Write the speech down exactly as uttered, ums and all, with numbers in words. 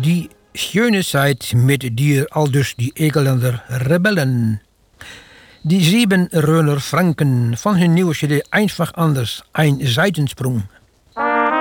die schöne Zeit mit dir, aldus die Egeländer Rebellen. Die Siebenröner Franken van hun nieuwe C D Einfach Anders, ein Seitensprung.